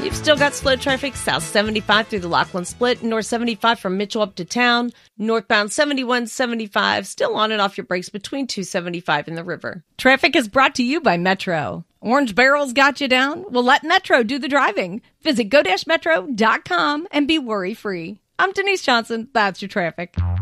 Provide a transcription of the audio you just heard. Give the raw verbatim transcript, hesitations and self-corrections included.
You've still got slow traffic south seventy-five through the Lachlan Split, north seventy-five from Mitchell up to town, northbound seventy-one seventy-five, still on and off your brakes between two seventy-five and the river. Traffic is brought to you by Metro. Orange Barrel's got you down? Well, let Metro do the driving. Visit go dash metro dot com and be worry-free. I'm Denise Johnson. That's your traffic.